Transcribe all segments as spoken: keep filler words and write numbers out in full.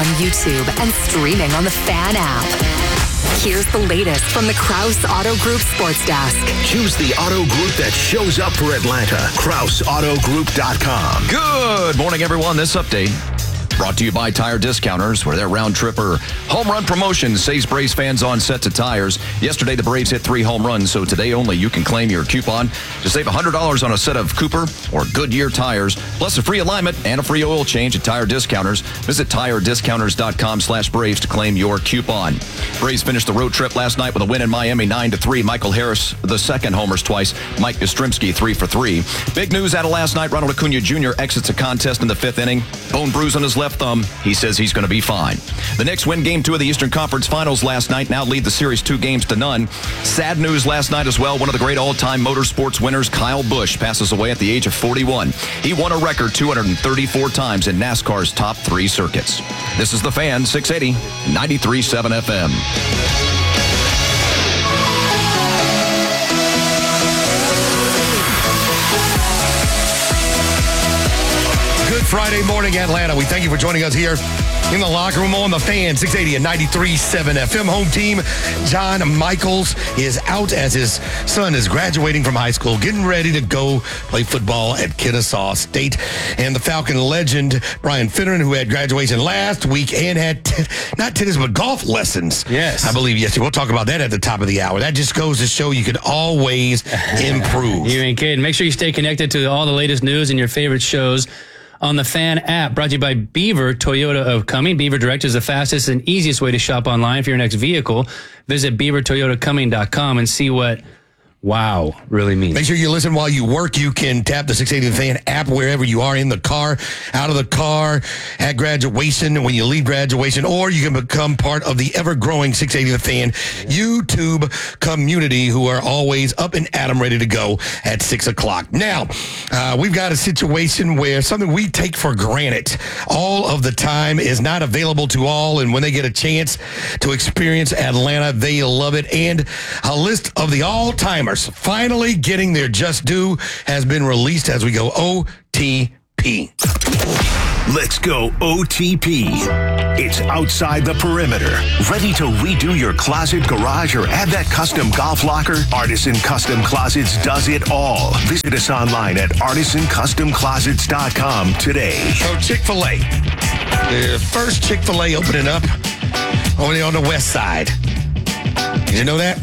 on YouTube and streaming on the Fan app. Here's the latest from the Krause Auto Group Sports Desk. Choose the auto group that shows up for Atlanta. Krause Auto Group dot com. Good morning, everyone. This update brought to you by Tire Discounters, where their round tripper home run promotion saves Braves fans on set to tires. Yesterday, the Braves hit three home runs, so today only you can claim your coupon to save one hundred dollars on a set of Cooper or Goodyear tires, plus a free alignment and a free oil change at Tire Discounters. Visit Tire Discounters dot com slash Braves to claim your coupon. Braves finished the road trip last night with a win in Miami nine to three. Michael Harris, the second, homers twice. Mike Yastrzemski, three for three. Big news out of last night. Ronald Acuna Junior exits a contest in the fifth inning. Bone bruise on his left thumb. He says he's going to be fine. The Knicks win game two of the Eastern Conference Finals last night, now lead the series two games to none. Sad news last night as well. One of the great all-time motorsports winners, Kyle Busch, passes away at the age of forty-one. He won a record two hundred thirty-four times in NASCAR's top three circuits. This is The Fan, six eighty, ninety-three point seven F M. Friday morning, Atlanta. We thank you for joining us here in the locker room on the Fan, six eighty and ninety-three point seven F M. Home team, John Michaels, is out as his son is graduating from high school, getting ready to go play football at Kennesaw State. And the Falcon legend, Brian Finneran, who had graduation last week and had t- not tennis, but golf lessons. Yes. I believe yesterday. We'll talk about that at the top of the hour. That just goes to show you can always improve. You ain't kidding. Make sure you stay connected to all the latest news and your favorite shows on the Fan app, brought to you by Beaver Toyota of Cumming. Beaver Direct is the fastest and easiest way to shop online for your next vehicle. Visit beaver toyota cumming dot com and see what wow really means. Make sure you listen while you work. You can tap the six eighty The Fan app wherever you are, in the car, out of the car, at graduation, when you leave graduation, or you can become part of the ever-growing six eighty The Fan YouTube community, who are always up and at 'em, ready to go at six o'clock. Now, uh, we've got a situation where something we take for granted all of the time is not available to all, and when they get a chance to experience Atlanta, they love it. And a list of the all-timers finally getting their just due has been released as we go O T P. Let's go O T P. It's outside the perimeter. Ready to redo your closet, garage, or add that custom golf locker? Artisan Custom Closets does it all. Visit us online at artisan custom closets dot com today. So Chick-fil-A. The first Chick-fil-A opening up only on the west side. Did you know that?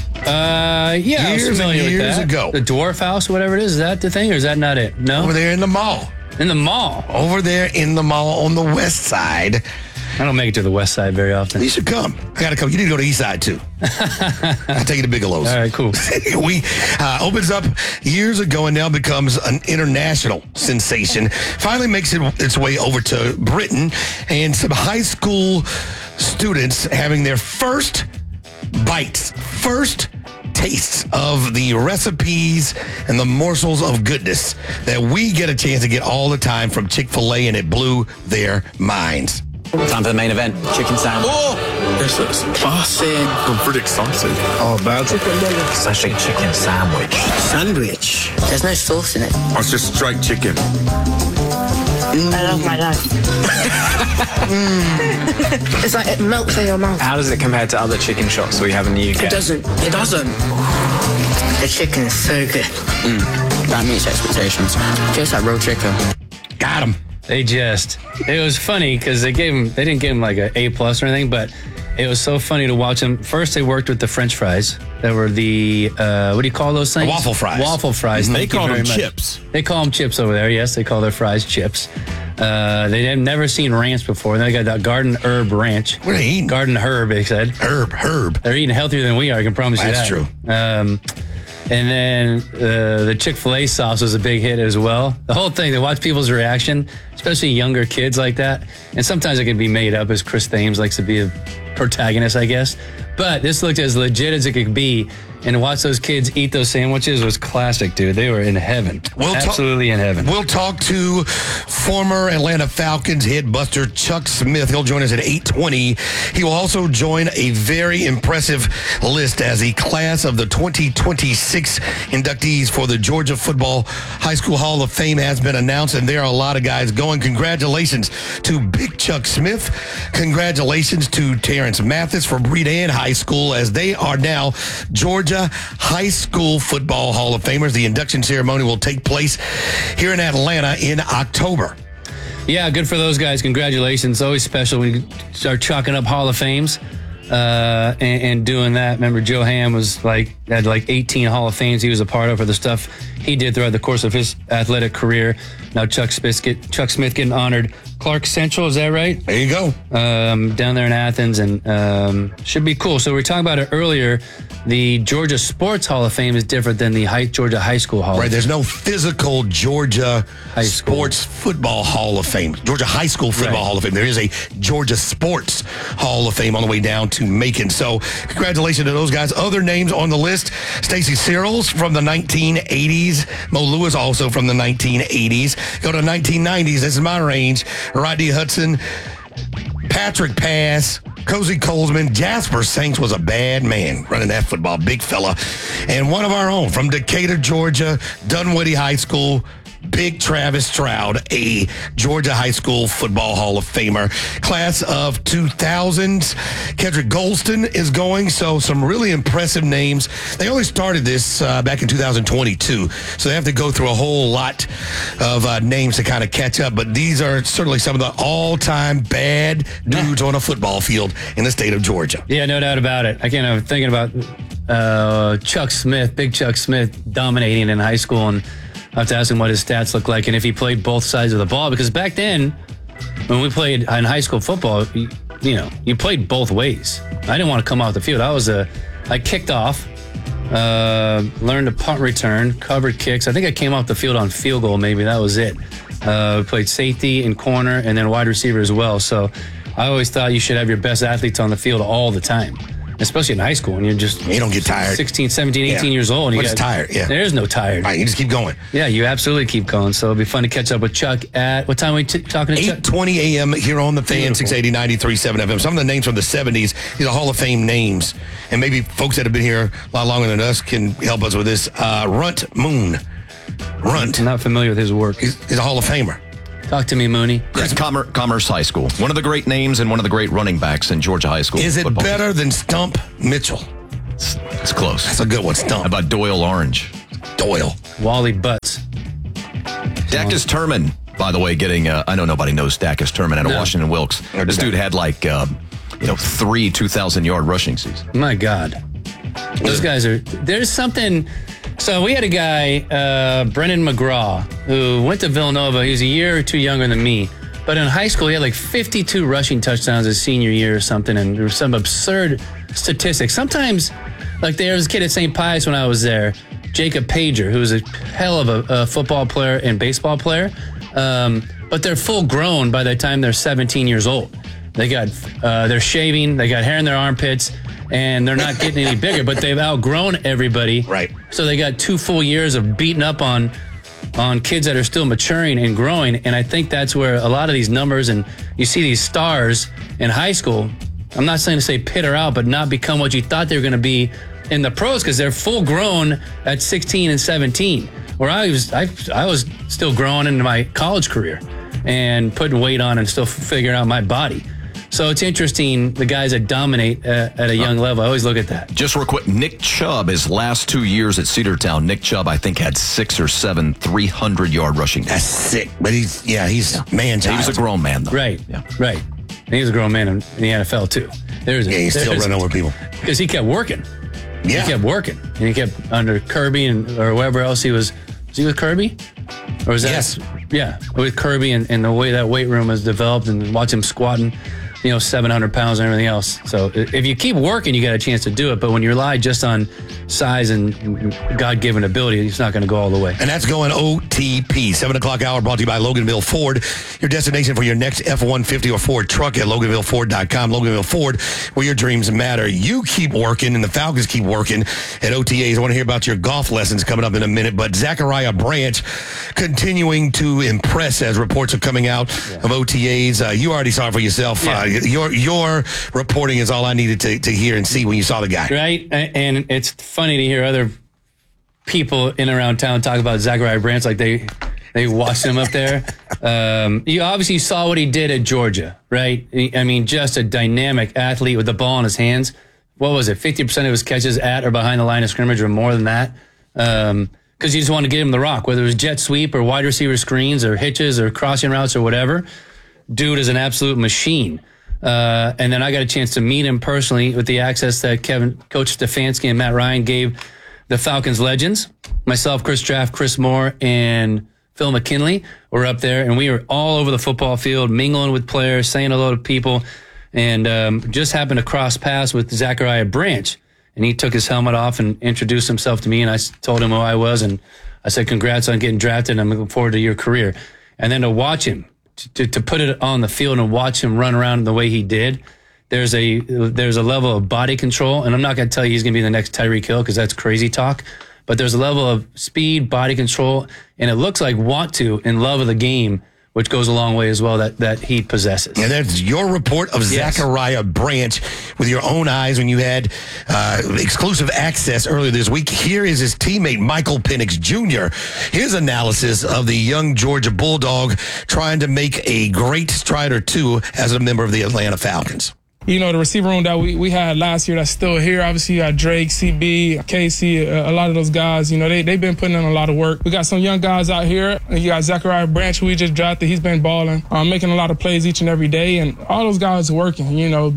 Uh, yeah, years I was familiar and years with that. ago. The Dwarf House, whatever it is, is that the thing, or is that not it? No? Over there in the mall. In the mall? Over there in the mall on the west side. I don't make it to the west side very often. You should come. I got to come. You need to go to the east side, too. I'll take you to Bigelow's. All right, cool. we uh, opens up years ago and now becomes an international sensation. Finally makes it its way over to Britain, and some high school students having their first bites, first tastes of the recipes and the morsels of goodness that we get a chance to get all the time from Chick-fil-A, and it blew their minds. Time for the main event, chicken sandwich. Oh, this is classic. I'm pretty excited. Oh, bad chicken nuggets. Especially chicken sandwich. Sandwich. There's no sauce in it. Oh, it's just straight chicken. Mm. I love my life. mm. It's like it melts in your mouth. How does it compare to other chicken shops we have in the U K? It doesn't. It doesn't. The chicken is so good. Mm. That meets expectations. Just like real chicken. Got him. They just, it was funny because they gave him, they didn't give him like an A plus or anything, but it was so funny to watch them. First, they worked with the French fries. That were the, uh, what do you call those things? Waffle fries. Waffle fries. Mm-hmm. They Thank you call very them much. chips. They call them chips over there. Yes, they call their fries chips. Uh, they had never seen ranch before. They got that garden herb ranch. What are they eating? Garden herb, they said. Herb, herb. They're eating healthier than we are, I can promise That's you that. That's true. Um, and then uh, the Chick-fil-A sauce was a big hit as well. The whole thing, to watch people's reaction, especially younger kids like that. And sometimes it can be made up, as Chris Thames likes to be a protagonist, I guess. But this looked as legit as it could be. and watch those kids eat those sandwiches was classic, dude. They were in heaven. We'll Absolutely ta- in heaven. We'll talk to former Atlanta Falcons head buster Chuck Smith. He'll join us at eight twenty. He will also join a very impressive list as the class of the twenty twenty-six inductees for the Georgia Football High School Hall of Fame has been announced, and there are a lot of guys going. Congratulations to Big Chuck Smith. Congratulations to Terrence Mathis from Redan High School, as they are now Georgia High School Football Hall of Famers. The induction ceremony will take place here in Atlanta in October. Yeah, good for those guys. Congratulations. Always special when you start chalking up Hall of Fames uh, and, and doing that. Remember, Joe Ham was like had like eighteen Hall of Fames he was a part of for the stuff he did throughout the course of his athletic career. Now Chuck Smith, get, Chuck Smith getting honored. Clark Central, is that right? There you go. Um, down there in Athens, and um, should be cool. So we were talking about it earlier. The Georgia Sports Hall of Fame is different than the high, Georgia High School Hall. Right, there's no physical Georgia High School. Sports Football Hall of Fame. Georgia High School Football Right. Hall of Fame. There is a Georgia Sports Hall of Fame on the way down to Macon. So congratulations to those guys. Other names on the list: Stacy Searles from the nineteen eighties. Mo Lewis also from the nineteen eighties. Go to nineteen nineties. This is my range. Rodney Hudson, Patrick Pass, Cozy Colesman. Jasper Saints was a bad man running that football, big fella. And one of our own from Decatur, Georgia, Dunwoody High School, Big Travis Stroud, a Georgia High School Football Hall of Famer. Class of two thousands, Kedrick Golston is going, so some really impressive names. They only started this uh, back in two thousand twenty-two, so they have to go through a whole lot of uh, names to kind of catch up, but these are certainly some of the all-time bad dudes on a football field in the state of Georgia. Yeah, no doubt about it. I can't. I'm thinking about uh, Chuck Smith, Big Chuck Smith, dominating in high school, and I have to ask him what his stats look like and if he played both sides of the ball. Because back then, when we played in high school football, you, you know, you played both ways. I didn't want to come off the field. I was a, I kicked off, uh, learned to punt return, covered kicks. I think I came off the field on field goal. Maybe that was it. Uh, played safety and corner, and then wide receiver as well. So I always thought you should have your best athletes on the field all the time, especially in high school when you're just You don't get tired. sixteen, seventeen, eighteen Yeah. years old. And you But it's got- tired, yeah. There's no tired. All right, you just keep going. Yeah, you absolutely keep going. So it'll be fun to catch up with Chuck at what time are we t- talking to Chuck? eight twenty a.m. here on the Fan, Beautiful. six eighty, ninety-three point seven F M. Some of the names from the seventies, these are Hall of Fame names. And maybe folks that have been here a lot longer than us can help us with this. Uh, Runt Moon. Runt. I'm not familiar with his work. He's, he's a Hall of Famer. Talk to me, Mooney. Yes, Commer- Commerce High School. One of the great names and one of the great running backs in Georgia High School. Is it football. better than Stump Mitchell? It's, it's close. That's a good one, How Stump. about Doyle Orange? Doyle. Wally Butts. Dacus Turman, by the way, getting, uh, I know nobody knows Dacus Turman out of No. Washington Wilkes. This dude had like, uh, you know, three two thousand yard rushing seasons. My God. Those guys are, there's something. So we had a guy, uh, Brennan McGraw, who went to Villanova. He was a year or two younger than me. But in high school, he had like fifty-two rushing touchdowns his senior year or something. And there were some absurd statistics. Sometimes, like there was a kid at Saint Pius when I was there, Jacob Pager, who was a hell of a, a football player and baseball player. Um, but they're full grown by the time they're seventeen years old. They got, uh, they're shaving, they got hair in their armpits, and they're not getting any bigger, but they've outgrown everybody. Right. So they got two full years of beating up on on kids that are still maturing and growing. And I think that's where a lot of these numbers, and you see these stars in high school, I'm not saying to say peter out, but not become what you thought they were going to be in the pros, because they're full grown at sixteen and seventeen. Where I was, I, I was still growing into my college career and putting weight on and still figuring out my body. So it's interesting, the guys that dominate at, at a young level. I always look at that. Just real quick, Nick Chubb, his last two years at Cedartown, Nick Chubb, I think, had six or seven three hundred yard rushing. That's sick. But he's, yeah, he's man He was a grown man, though. Right, Yeah. right. And he was a grown man in, in the N F L, too. There's a, Yeah, he's still there's- running over people. Because he kept working. Yeah. He kept working. And he kept under Kirby and or whoever else he was. Was he with Kirby? Or was that? Yes. Yeah, with Kirby and, and the way that weight room has developed, and watch him squatting you know, seven hundred pounds and everything else. So if you keep working, you got a chance to do it. But when you rely just on size and God-given ability, it's not going to go all the way. And that's going O T P. seven o'clock hour brought to you by Loganville Ford. Your destination for your next F one fifty or Ford truck at Loganville Ford dot com. Loganville Ford, where your dreams matter. You keep working, and the Falcons keep working at O T As. I want to hear about your golf lessons coming up in a minute. But Zachariah Branch continuing to impress as reports are coming out yeah. of O T As. Uh, you already saw it for yourself. Yeah. Uh, your your reporting is all I needed to, to hear and see when you saw the guy. Right, and it's funny to hear other people in and around town talk about Zachariah Branch like they they watched him up there. Um, you obviously saw what he did at Georgia, right? I mean, just a dynamic athlete with the ball in his hands. What was it? fifty percent of his catches at or behind the line of scrimmage or more than that. Um, because you just want to get him the rock, whether it was jet sweep or wide receiver screens or hitches or crossing routes or whatever. Dude is an absolute machine. Uh, and then I got a chance to meet him personally with the access that Kevin, Coach Stefanski and Matt Ryan gave the Falcons legends. Myself, Chris Draft, Chris Moore, and Phil McKinley were up there, and we were all over the football field, mingling with players, saying hello to people, and um, just happened to cross paths with Zachariah Branch. And he took his helmet off and introduced himself to me, and I told him who I was, and I said, congrats on getting drafted, and I'm looking forward to your career. And then to watch him, To, to put it on the field and watch him run around the way he did, there's a there's a level of body control, and I'm not going to tell you he's going to be the next Tyreek Hill because that's crazy talk, but there's a level of speed, body control, and it looks like want to and love of the game, which goes a long way as well, that, that he possesses. And that's your report of yes. Zachariah Branch with your own eyes when you had uh, exclusive access earlier this week. Here is his teammate, Michael Penix Junior His analysis of the young Georgia Bulldog trying to make a great stride or two as a member of the Atlanta Falcons. You know, the receiver room that we, we had last year that's still here. Obviously, you got Drake, C B, Casey, a, a lot of those guys. You know, they, they've been putting in a lot of work. We got some young guys out here. You got Zachariah Branch, who we just drafted. He's been balling, um, making a lot of plays each and every day. And all those guys are working, you know.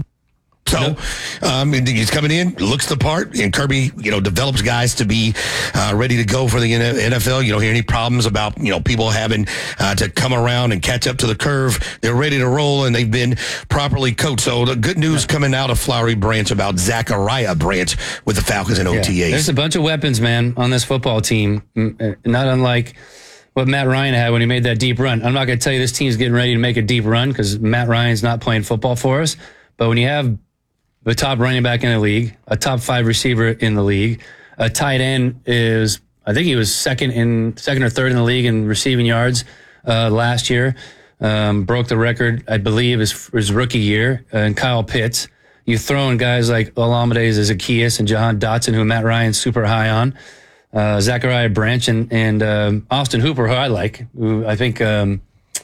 So um, he's coming in, looks the part, and Kirby, you know, develops guys to be uh, ready to go for the N F L. You don't hear any problems about, you know, people having uh, to come around and catch up to the curve. They're ready to roll, and they've been properly coached. So the good news coming out of Flowery Branch about Zachariah Branch with the Falcons and O T As. Yeah. There's a bunch of weapons, man, on this football team, not unlike what Matt Ryan had when he made that deep run. I'm not going to tell you this team's getting ready to make a deep run because Matt Ryan's not playing football for us. But when you have the top running back in the league, a top five receiver in the league, a tight end is, I think he was second in second or third in the league in receiving yards uh, last year. Um, broke the record, I believe, his, his rookie year. Uh, and Kyle Pitts. You throw in guys like Olamide Zaccheaus and Jahan Dotson, who Matt Ryan's super high on. Uh, Zachariah Branch and, and um, Austin Hooper, who I like, who I think. Um,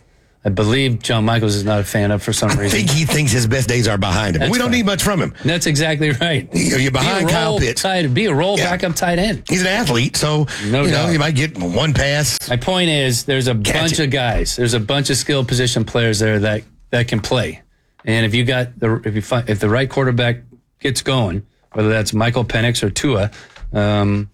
I believe John Michaels is not a fan of for some reason. I think he thinks his best days are behind him. That's we don't fine. need much from him. That's exactly right. You're behind Kyle Pitts. Tight, be a roll yeah. backup tight end. He's an athlete, so no you doubt. know you might get one pass. My point is, there's a Catch bunch it. of guys. There's a bunch of skilled position players there that, that can play. And if you got the if you find, if the right quarterback gets going, whether that's Michael Penix or Tua, um,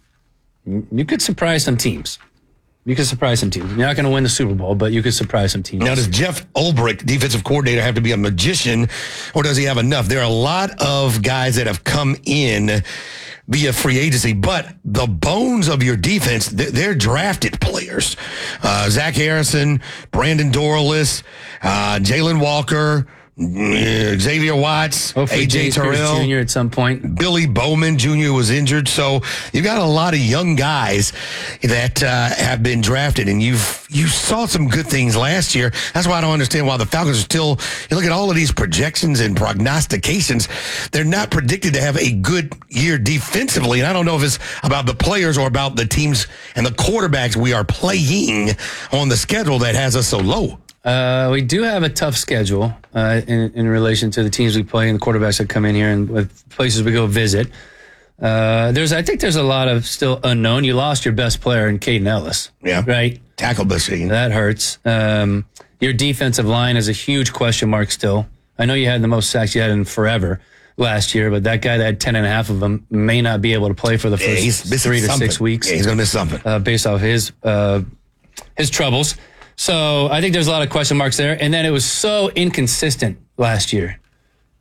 you could surprise some teams. You could surprise some teams. You're not going to win the Super Bowl, but you could surprise some teams. Now, does Jeff Ulbrich, defensive coordinator, have to be a magician, or does he have enough? There are a lot of guys that have come in via free agency, but the bones of your defense, they're drafted players. Uh, Zach Harrison, Brandon Dorless, uh, Jalen Walker, Xavier Watts, Hopefully A J Terrell Junior at some point. Billy Bowman Junior was injured, so you've got a lot of young guys that uh, have been drafted, and you've you saw some good things last year. That's why I don't understand why the Falcons are still. You look at all of these projections and prognostications; they're not predicted to have a good year defensively. And I don't know if it's about the players or about the teams and the quarterbacks we are playing on the schedule that has us so low. Uh, we do have a tough schedule uh, in, in relation to the teams we play and the quarterbacks that come in here and with places we go visit. Uh, there's, I think there's a lot of still unknown. You lost your best player in Caden Ellis. Yeah. Right? Tackle machine. That hurts. Um, your defensive line is a huge question mark still. I know you had the most sacks you had in forever last year, but that guy that had ten and a half of them may not be able to play for the first yeah, three to something. six weeks. Yeah, he's going to miss something. Uh, based off his, uh, his troubles. So I think there's a lot of question marks there. And then it was so inconsistent last year.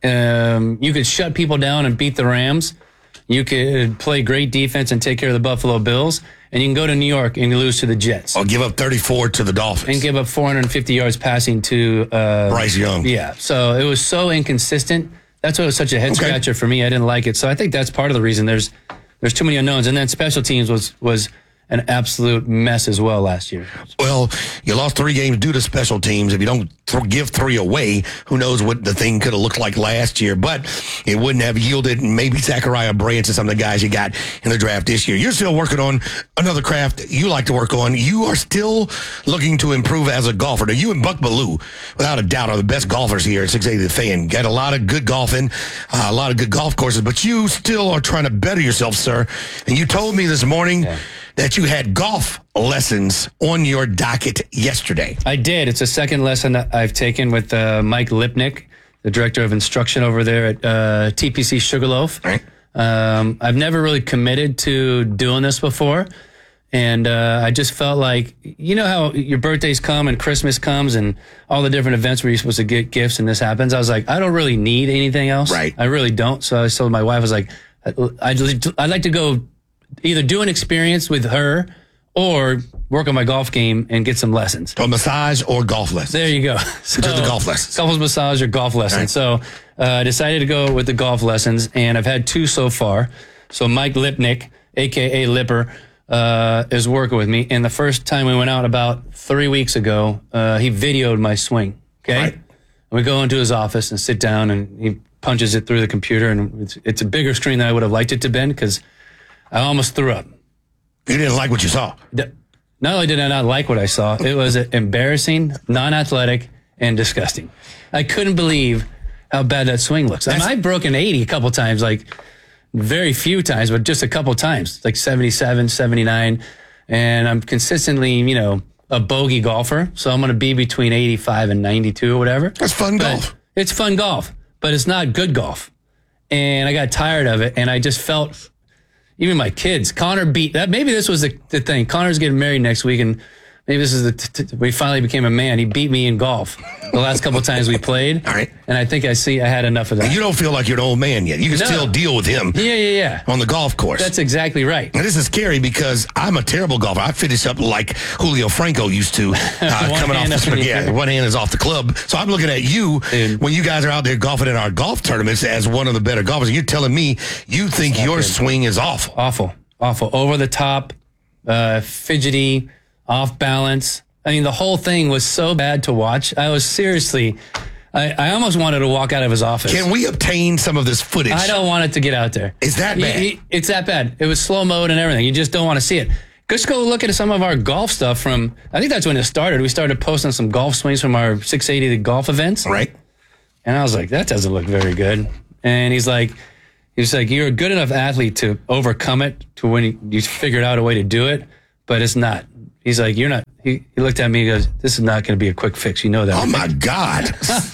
um, you could shut people down and beat the Rams. You could play great defense and take care of the Buffalo Bills. And you can go to New York and lose to the Jets. Or give up thirty-four to the Dolphins. And give up four hundred fifty yards passing to uh, Bryce Young. Yeah. So it was so inconsistent. That's why it was such a head Okay. scratcher for me. I didn't like it. So I think that's part of the reason there's there's too many unknowns. And then special teams was was an absolute mess as well last year. Well, you lost three games due to special teams. If you don't th- give three away, who knows what the thing could have looked like last year. But it wouldn't have yielded maybe Zachariah Branch and some of the guys you got in the draft this year. You're still working on another craft you like to work on. You are still looking to improve as a golfer. Now, you and Buck Ballou, without a doubt, are the best golfers here at six eighty The Fan. Got a lot of good golfing, uh, a lot of good golf courses, but you still are trying to better yourself, sir. And you told me this morning yeah. that you had golf lessons on your docket yesterday. I did. It's a second lesson that I've taken with uh, Mike Lipnick, the director of instruction over there at uh, T P C Sugarloaf. Right. Um, I've never really committed to doing this before. And uh, I just felt like, you know how your birthdays come and Christmas comes and all the different events where you're supposed to get gifts and this happens. I was like, I don't really need anything else. Right. I really don't. So I told my wife, I was like, I'd, I'd like to go either do an experience with her or work on my golf game and get some lessons. A massage or golf lessons. There you go. So, Just the golf lessons. Couples massage or golf lessons. Right. So uh, I decided to go with the golf lessons, and I've had two so far. So Mike Lipnick, a k a. Lipper, uh, is working with me. And the first time we went out about three weeks ago, uh, he videoed my swing. Okay. Right. And we go into his office and sit down, and he punches it through the computer, and it's, it's a bigger screen than I would have liked it to been because I almost threw up. You didn't like what you saw. Not only did I not like what I saw, it was embarrassing, non-athletic, and disgusting. I couldn't believe how bad that swing looks. I mean, I've broken eighty a couple times, like very few times, but just a couple times, like seventy-seven, seventy-nine. And I'm consistently, you know, a bogey golfer. So I'm going to be between eighty-five and ninety-two or whatever. That's fun but golf. It's fun golf, but it's not good golf. And I got tired of it, and I just felt... Even my kids, Connor beat that. Maybe this was the, the thing. Connor's getting married next week, and maybe this is the. T- t- we finally became a man. He beat me in golf the last couple of times we played. All right. And I think I see I had enough of that. You don't feel like you're an old man yet. You can No. still deal with him. Yeah, yeah, yeah. On the golf course. That's exactly right. And this is scary because I'm a terrible golfer. I finish up like Julio Franco used to, uh, One coming off hand the up in swing. the Yeah, air. one hand is off the club. So I'm looking at you Dude. when you guys are out there golfing in our golf tournaments as one of the better golfers. You're telling me you think your good. swing is awful. Awful, awful, over the top, uh, fidgety, off balance. I mean, the whole thing was so bad to watch. I was seriously, I, I almost wanted to walk out of his office. Can we obtain some of this footage? I don't want it to get out there. Is that bad? You- you- it's that bad. It was slow mode and everything. You just don't want to see it. Just go look at some of our golf stuff from, I think that's when it started. We started posting some golf swings from our six eighty golf events. Right. And I was like, that doesn't look very good. And he's like, he's like, you're a good enough athlete to overcome it to when you, you figured out a way to do it, but it's not. He's like, you're not. He, he looked at me and goes, this is not going to be a quick fix. You know that. Oh, my God.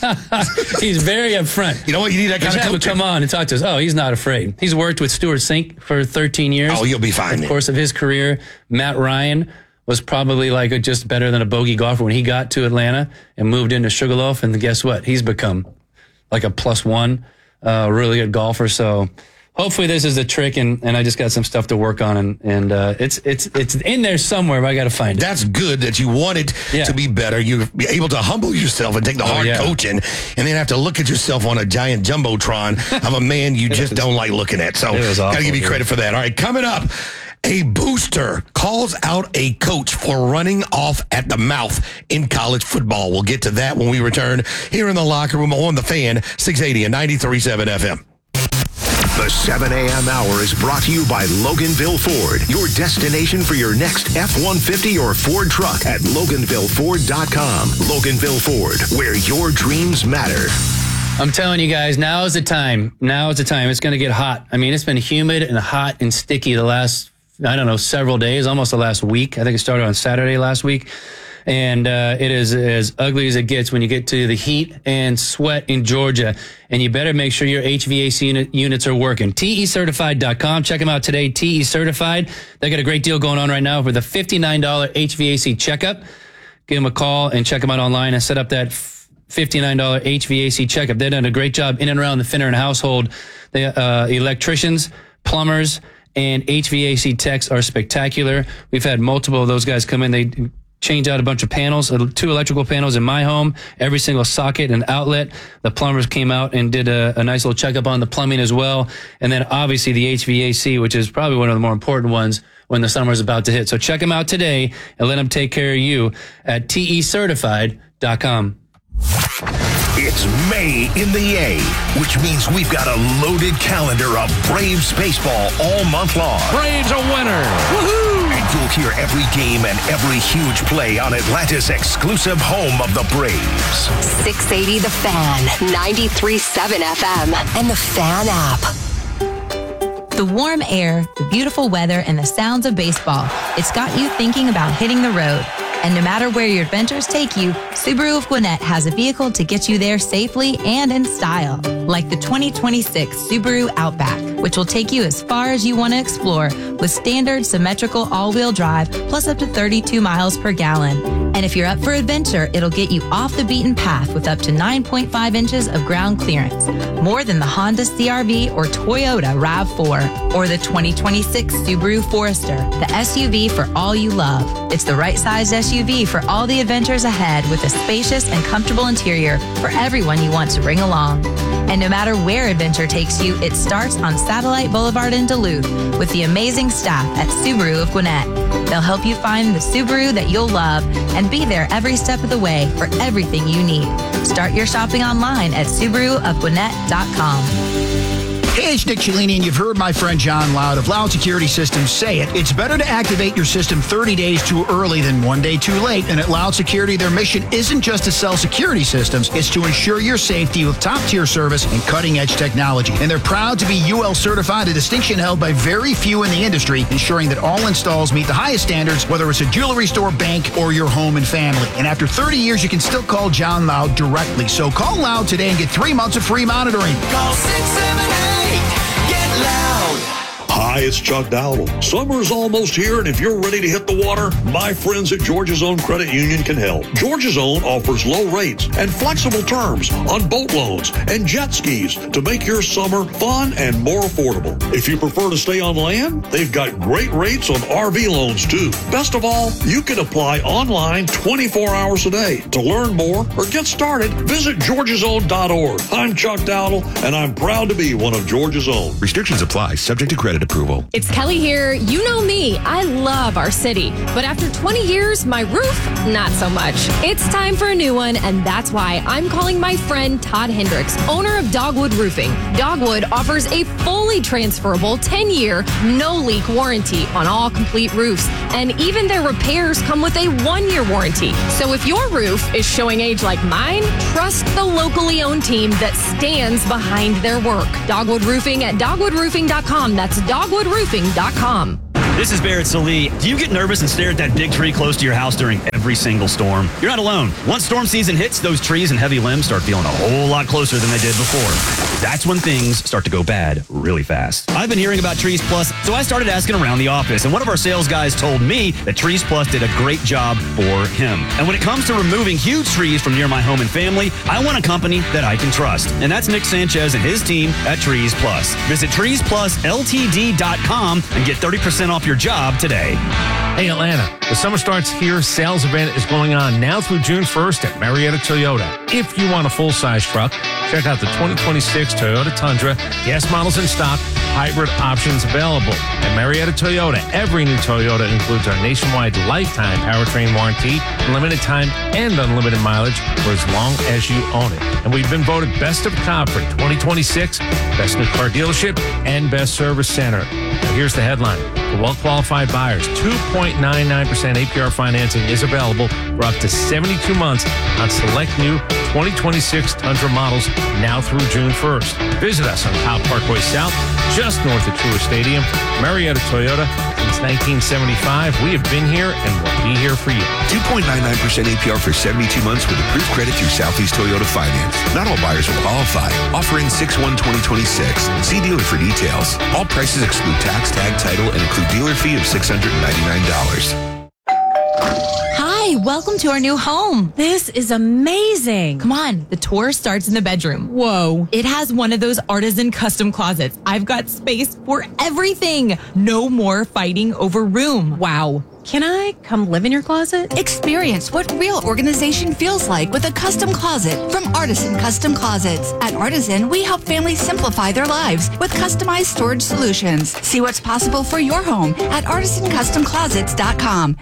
He's very upfront. You know what? You need that kind Just of have him coach. come on and talk to us. Oh, he's not afraid. He's worked with Stuart Sink for thirteen years. Oh, you'll be fine In the then. course of his career, Matt Ryan was probably like a, just better than a bogey golfer when he got to Atlanta and moved into Sugarloaf. And guess what? He's become like a plus one, uh, really good golfer. So hopefully this is the trick, and, and I just got some stuff to work on, and, and uh, it's it's it's in there somewhere, but I got to find it. That's good that you want it Yeah. to be better. You're able to humble yourself and take the Oh, hard yeah. coaching, and then have to look at yourself on a giant jumbotron of a man you just don't like looking at. So It was gotta awful, give you dude. credit for that. All right, coming up, a booster calls out a coach for running off at the mouth in college football. We'll get to that when we return here in the locker room on the Fan, six eighty and ninety-three point seven F M. The seven a.m. hour is brought to you by Loganville Ford, your destination for your next F one fifty or Ford truck at Loganville Ford dot com. Loganville Ford, where your dreams matter. I'm telling you guys, now is the time. Now is the time. It's going to get hot. I mean, it's been humid and hot and sticky the last, I don't know, several days, almost the last week. I think it started on Saturday last week. And uh, it is as ugly as it gets when you get to the heat and sweat in Georgia. And you better make sure your H V A C unit, units are working. T E certified dot com. Check them out today, T E Certified. They got a great deal going on right now for the fifty-nine dollars H V A C checkup. Give them a call and check them out online and set up that f- fifty-nine dollars H V A C checkup. They've done a great job in and around the Finneran household. The uh, electricians, plumbers, and H V A C techs are spectacular. We've had multiple of those guys come in. They change out a bunch of panels, two electrical panels in my home, every single socket and outlet. The plumbers came out and did a, a nice little checkup on the plumbing as well. And then obviously the H V A C, which is probably one of the more important ones when the summer is about to hit. So check them out today and let them take care of you at T E certified dot com. It's May in the A, which means we've got a loaded calendar of Braves baseball all month long. Braves are winner. Woohoo! And you'll hear every game and every huge play on Atlanta's exclusive home of the Braves. six eighty The Fan, ninety-three point seven F M, and the Fan app. The warm air, the beautiful weather, and the sounds of baseball. It's got you thinking about hitting the road. And no matter where your adventures take you, Subaru of Gwinnett has a vehicle to get you there safely and in style. Like the twenty twenty-six Subaru Outback, which will take you as far as you want to explore with standard symmetrical all-wheel drive plus up to thirty-two miles per gallon. And if you're up for adventure, it'll get you off the beaten path with up to nine point five inches of ground clearance. More than the Honda C R V or Toyota RAV four or the twenty twenty-six Subaru Forester, the S U V for all you love. It's the right size S U V for all the adventures ahead with a spacious and comfortable interior for everyone you want to bring along. And no matter where adventure takes you, it starts on Satellite Boulevard in Duluth with the amazing staff at Subaru of Gwinnett. They'll help you find the Subaru that you'll love and be there every step of the way for everything you need. Start your shopping online at Subaru of Gwinnett dot com. Hey, it's Nick Cellini, and you've heard my friend John Loud of Loud Security Systems say it. It's better to activate your system thirty days too early than one day too late. And at Loud Security, their mission isn't just to sell security systems. It's to ensure your safety with top-tier service and cutting-edge technology. And they're proud to be U L certified, a distinction held by very few in the industry, ensuring that all installs meet the highest standards, whether it's a jewelry store, bank, or your home and family. And after thirty years, you can still call John Loud directly. So call Loud today and get three months of free monitoring. Call six seven eight, get loud. Hi, it's Chuck Dowdle. Summer's almost here, and if you're ready to hit the water, my friends at Georgia's Own Credit Union can help. Georgia's Own offers low rates and flexible terms on boat loans and jet skis to make your summer fun and more affordable. If you prefer to stay on land, they've got great rates on R V loans, too. Best of all, you can apply online twenty-four hours a day. To learn more or get started, visit georgias own dot org. I'm Chuck Dowdle, and I'm proud to be one of Georgia's Own. Restrictions apply, subject to credit approval. It's Kelly here. You know me. I love our city. But after twenty years, my roof, not so much. It's time for a new one, and that's why I'm calling my friend Todd Hendricks, owner of Dogwood Roofing. Dogwood offers a fully transferable ten-year, no-leak warranty on all complete roofs, and even their repairs come with a one-year warranty. So if your roof is showing age like mine, trust the locally owned team that stands behind their work. Dogwood Roofing at dogwood roofing dot com. That's dogwood roofing dot com. This is Barrett Salee. Do you get nervous and stare at that big tree close to your house during every single storm? You're not alone. Once storm season hits, those trees and heavy limbs start feeling a whole lot closer than they did before. That's when things start to go bad really fast. I've been hearing about Trees Plus, so I started asking around the office, and one of our sales guys told me that Trees Plus did a great job for him. And when it comes to removing huge trees from near my home and family, I want a company that I can trust. And that's Nick Sanchez and his team at Trees Plus. Visit trees plus L T D dot com and get thirty percent off your job today. Hey, Atlanta, the summer starts here. Sales event is going on now through June first at Marietta Toyota. If you want a full-size truck, check out the twenty twenty-six Toyota Tundra. Gas models in stock, hybrid options available. At Marietta Toyota, every new Toyota includes our nationwide lifetime powertrain warranty, limited time and unlimited mileage for as long as you own it. And we've been voted Best of Cobb for twenty twenty-six, Best New Car Dealership, and Best Service Center. Now here's the headline. For well-qualified buyers, two point nine nine percent A P R financing is available for up to seventy-two months on select new twenty twenty-six Tundra models now through June first. Visit us on Cobb Parkway South, just north of Truist Stadium. Marietta Toyota, since nineteen seventy-five, we have been here and will be here for you. two point nine nine percent A P R for seventy-two months with approved credit through Southeast Toyota Finance. Not all buyers will qualify. Offer in six one twenty twenty-six. See dealer for details. All prices exclude tax, tag, title, and include dealer fee of six hundred ninety-nine dollars. Hi, Hi, welcome to our new home. This is amazing. Come on, the tour starts in the bedroom. Whoa. It has one of those artisan custom closets. I've got space for everything. No more fighting over room. Wow. Can I come live in your closet? Experience what real organization feels like with a custom closet from Artisan Custom Closets. At Artisan, we help families simplify their lives with customized storage solutions. See what's possible for your home at artisan custom closets dot com.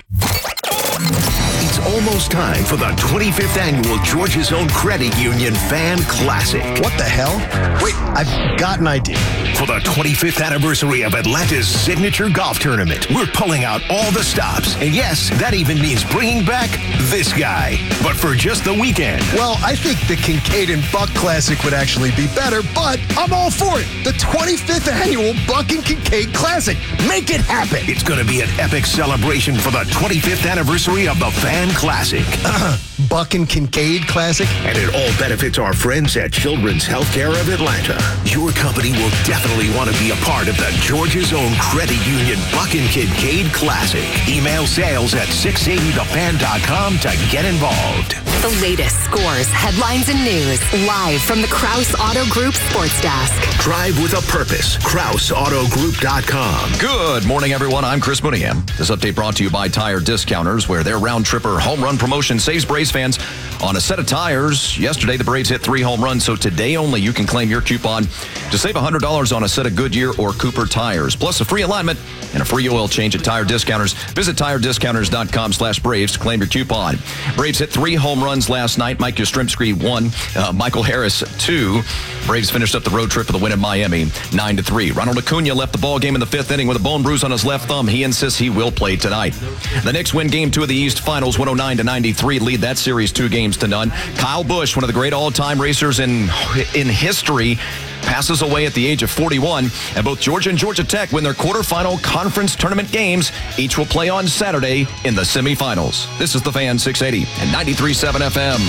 It's almost time for the twenty-fifth annual Georgia's Own Credit Union Fan Classic. What the hell? Wait, I've got an idea. For the twenty-fifth anniversary of Atlanta's signature golf tournament, we're pulling out all the stops. And yes, that even means bringing back this guy. But for just the weekend. Well, I think the Kincaid and Buck Classic would actually be better, but I'm all for it. The twenty-fifth annual Buck and Kincaid Classic. Make it happen. It's going to be an epic celebration for the twenty-fifth anniversary of the Fan Classic. Uh, Buck and Kincaid Classic. And it all benefits our friends at Children's Healthcare of Atlanta. Your company will definitely want to be a part of the Georgia's Own Credit Union Buck and Kincaid Classic. Email sales at six eighty the fan dot com to get involved. The latest scores, headlines, and news live from the Kraus Auto Group Sports Desk. Drive with a purpose. Kraus Auto Group dot com. Good morning, everyone. I'm Chris Mooneyham. This update brought to you by Tire Discounters, where their round tripper home run promotion saves Braves fans on a set of tires. Yesterday, the Braves hit three home runs, so today only you can claim your coupon to save one hundred dollars on a set of Goodyear or Cooper tires, plus a free alignment and a free oil change at Tire Discounters. Visit tire discounters dot com slash Braves to claim your coupon. Braves hit three home runs last night. Mike Yastrzemski one, uh, Michael Harris two. Braves finished up the road trip for the win in Miami, nine to three. Ronald Acuna left the ball game in the fifth inning with a bone bruise on his left thumb. He insists he will play tonight. The Knicks win game two of the East Finals, one oh nine to ninety-three, lead that series two games to none. Kyle Busch, one of the great all-time racers in in history, passes away at the age of forty-one, and both Georgia and Georgia Tech win their quarterfinal conference tournament games. Each will play on Saturday in the semifinals. This is the Fan six eighty and ninety-three point seven F M.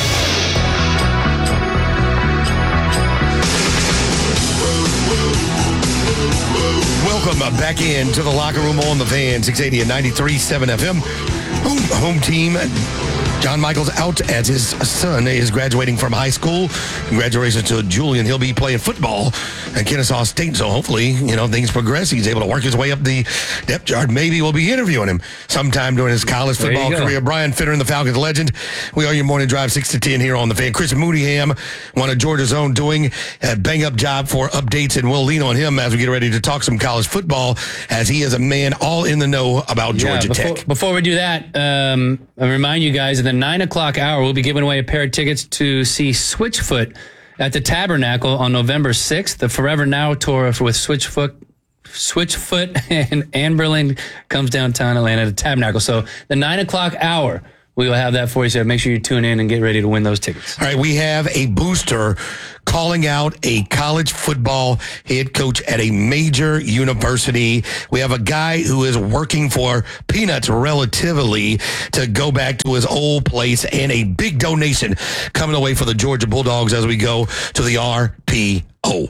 Welcome back into the locker room on the Fan six eighty and ninety-three point seven F M. Home, home team. John Michael's out as his son is graduating from high school. Congratulations to Julian. He'll be playing football at Kennesaw State. So hopefully, you know, things progress. He's able to work his way up the depth chart. Maybe we'll be interviewing him sometime during his college football career. Brian Fitter, the Falcons legend. We are your morning drive six to ten here on the Fan. Chris Mooneyham, one of Georgia's own, doing a bang up job for updates, and we'll lean on him as we get ready to talk some college football, as he is a man all in the know about Georgia yeah, before, Tech. Before we do that, um, I remind you guys that the nine o'clock hour, we'll be giving away a pair of tickets to see Switchfoot at the Tabernacle on November sixth. The Forever Now tour with Switchfoot, Switchfoot and Anberlin comes downtown Atlanta at the Tabernacle. So the nine o'clock hour, we will have that for you. So make sure you tune in and get ready to win those tickets. All right, we have a booster calling out a college football head coach at a major university. We have a guy who is working for peanuts relatively to go back to his old place, and a big donation coming away for the Georgia Bulldogs as we go to the R P O.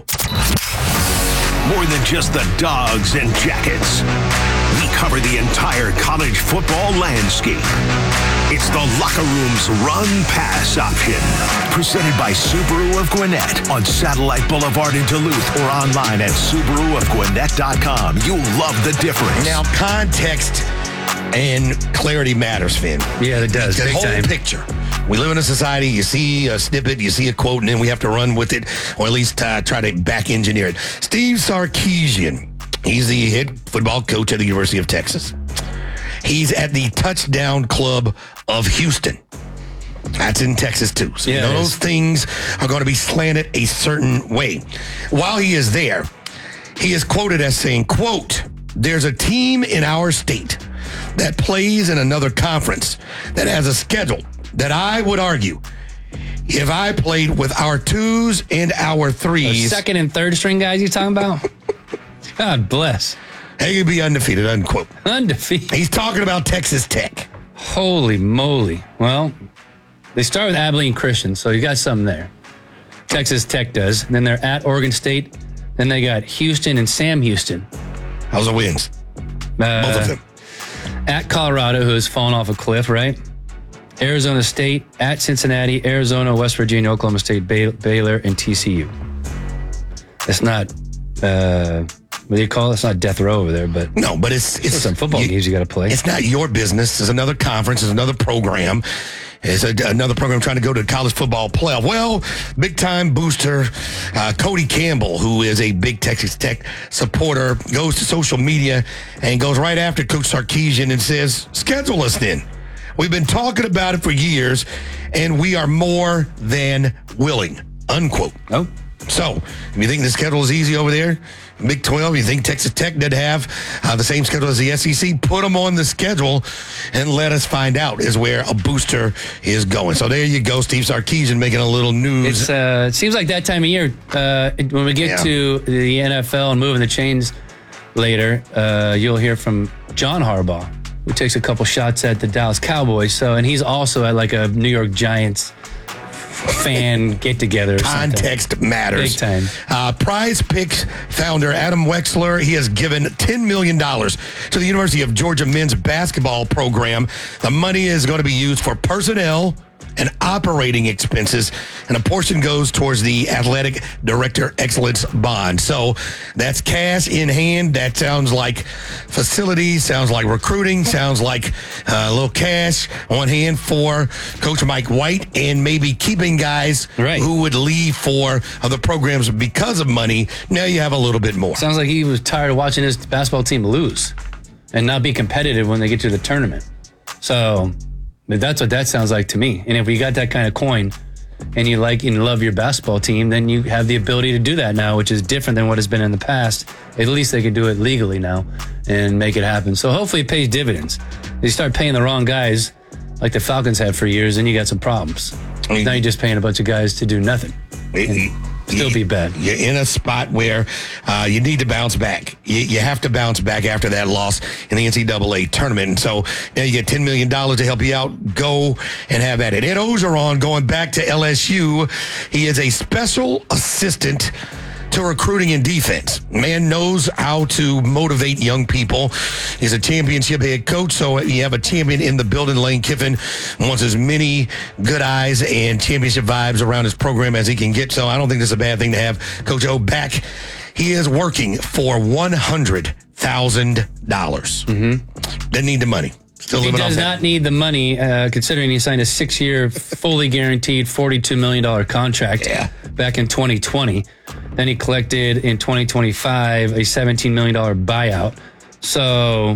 More than just the dogs and jackets. We cover the entire college football landscape. It's the Locker Room's Run Pass option. Presented by Subaru of Gwinnett on Satellite Boulevard in Duluth, or online at Subaru of Gwinnett dot com. You'll love the difference. Now, context and clarity matters, Finn. Yeah, it does. The Big whole time. picture. We live in a society, you see a snippet, you see a quote, and then we have to run with it, or at least uh, try to back engineer it. Steve Sarkisian, he's the head football coach at the University of Texas. He's at the Touchdown Club of Houston. That's in Texas, too. So Yeah, you know it those is. things are going to be slanted a certain way. While he is there, he is quoted as saying, quote, "There's a team in our state that plays in another conference that has a schedule that I would argue, if I played with our twos and our The threes, second and third string guys you talking about? God bless. they could be undefeated," unquote. Undefeated. He's talking about Texas Tech. Holy moly. Well, they start with Abilene Christian, so you got something there. Texas Tech does. And then they're at Oregon State. Then they got Houston and Sam Houston. How's the wins? Uh, Both of them. At Colorado, who has fallen off a cliff, right? Arizona State, at Cincinnati, Arizona, West Virginia, Oklahoma State, Bay- Baylor, and T C U. It's not, uh, what do you call it? It's not death row over there, but no, but it's it's some football you, games you got to play. It's not your business. It's another conference. It's another program. It's a, another program trying to go to college football playoff. Well, big time booster uh, Cody Campbell, who is a big Texas Tech supporter, goes to social media and goes right after Coach Sarkisian and says, "Schedule us then. We've been talking about it for years, and we are more than willing." Unquote. Oh. So, if you think the schedule is easy over there, Big twelve, you think Texas Tech did have uh, the same schedule as the S E C, put them on the schedule and let us find out is where a booster is going. So there you go, Steve Sarkisian making a little news. It's, uh, it seems like that time of year, uh, when we get Yeah. to the N F L and moving the chains later, uh, you'll hear from John Harbaugh, who takes a couple shots at the Dallas Cowboys. So, and he's also at like a New York Giants fan get together. Context matters. Big time. Uh, Prize Picks founder Adam Wexler, he has given ten million dollars to the University of Georgia men's basketball program. The money is going to be used for personnel and operating expenses, and a portion goes towards the Athletic Director Excellence Bond. So that's cash in hand. That sounds like facilities, sounds like recruiting, sounds like uh, a little cash on hand for Coach Mike White, and maybe keeping guys right. who would leave for other programs because of money. Now you have a little bit more. Sounds like he was tired of watching his basketball team lose and not be competitive when they get to the tournament. So that's what that sounds like to me. And if you got that kind of coin and you like and love your basketball team, then you have the ability to do that now, which is different than what has been in the past. At least they can do it legally now and make it happen. So hopefully it pays dividends. If you start paying the wrong guys like the Falcons had for years, then you got some problems. I mean, now you're just paying a bunch of guys to do nothing. It, Still be bad. You're in a spot where uh, you need to bounce back. You, you have to bounce back after that loss in the N C double A tournament. And so now you get ten million dollars to help you out. Go and have at it. Ed Ogeron going back to L S U. He is a special assistant to recruiting and defense. Man knows how to motivate young people. He's a championship head coach, so you have a champion in the building. Lane Kiffin wants as many good eyes and championship vibes around his program as he can get, so I don't think this is a bad thing to have Coach O back. He is working for one hundred thousand dollars. Mm-hmm. Doesn't need the money. Still He living does off not that. need the money, uh, considering he signed a six-year, fully guaranteed forty-two million dollars contract yeah. back in twenty twenty. Then he collected in twenty twenty-five a seventeen million dollars buyout. So,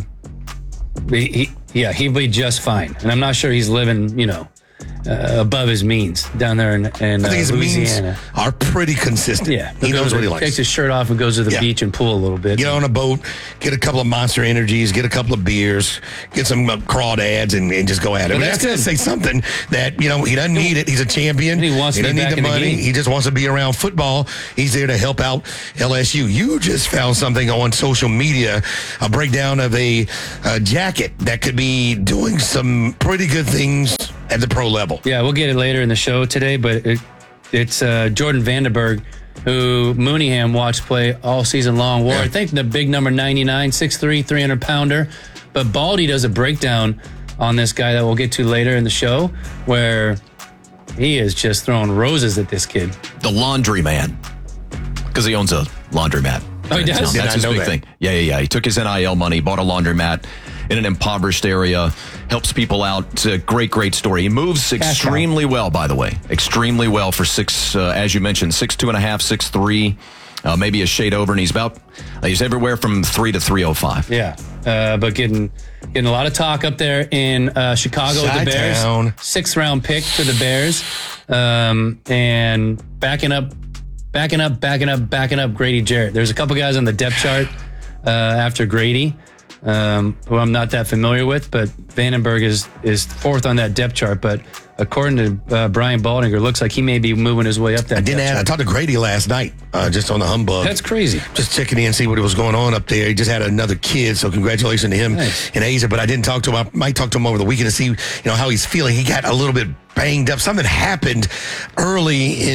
he, he, yeah, he'll be just fine. And I'm not sure he's living, you know, uh, above his means down there in, in I think uh, his means Louisiana. are pretty consistent. Yeah. He knows what he likes. Takes his shirt off and goes to the Yeah. beach and pool a little bit. Get on a boat, get a couple of Monster Energies, get a couple of beers, get some uh, crawdads, and, and just go at it. Well, But that's that's to say something that, you know, he doesn't need it. He's a champion. He wants to be doesn't back need in the the money. game. He just wants to be around football. He's there to help out L S U. You just found something on social media, a breakdown of a, a jacket that could be doing some pretty good things at the pro level. Yeah, we'll get it later in the show today, but it, it's uh, Jordan Vandenberg, who Mooneyham watched play all season long. Wore, Yeah. I think, the big number ninety-nine, six three, three hundred pounder. But Baldy does a breakdown on this guy that we'll get to later in the show, where he is just throwing roses at this kid. The laundry man, because he owns a laundromat. Oh, he does? Did That's I his know big that? thing. Yeah, yeah, yeah. He took his N I L money, bought a laundromat in an impoverished area, helps people out. It's a great, great story. He moves extremely well, by the way. Extremely well for six, uh, as you mentioned, six two and a half, six three, uh, maybe a shade over, and he's about uh, he's everywhere from three to three oh five. Yeah, uh, but getting getting a lot of talk up there in uh, Chicago with the Bears. Chi-town. Sixth round pick to the Bears, um, and backing up, backing up, backing up, backing up Grady Jarrett. There's a couple guys on the depth chart uh, after Grady, um, who I'm not that familiar with, but Vandenberg is is fourth on that depth chart. But according to uh, Brian Baldinger, looks like he may be moving his way up that I didn't depth add, I chart. talked to Grady last night, uh, just on the humbug. That's crazy. Just checking in, see what was going on up there. He just had another kid, so congratulations to him Nice. in Asia. But I didn't talk to him. I might talk to him over the weekend to see, you know, how he's feeling. He got a little bit banged up. Something happened early in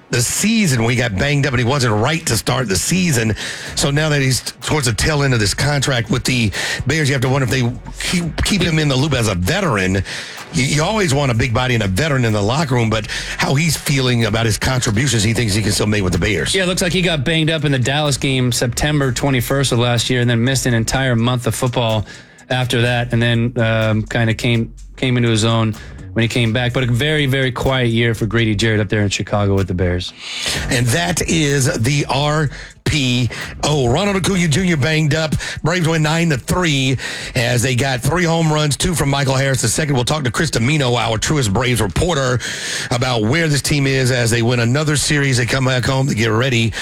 the season when he got banged up and he wasn't right to start the season. So now that he's towards the tail end of this contract with the Bears, you have to wonder if they keep, keep him in the loop as a veteran. You, you always want a big body and a veteran in the locker room, but how he's feeling about his contributions, he thinks he can still make with the Bears. Yeah, it looks like he got banged up in the Dallas game September twenty-first of last year and then missed an entire month of football after that, and then um, kind of came came into his own when he came back. But a very, very quiet year for Grady Jarrett up there in Chicago with the Bears. And that is the R P O. Ronald Acuna Junior banged up. Braves win nine to three as they got three home runs, two from Michael Harris the second. We'll talk to Chris Domino, our Truist Braves reporter, about where this team is as they win another series. They come back home to get ready